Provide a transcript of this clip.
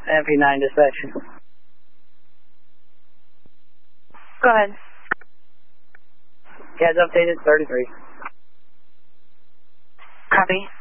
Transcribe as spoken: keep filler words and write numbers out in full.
M P nine dispatch. Go ahead. Yeah, it's updated thirty-three. Copy.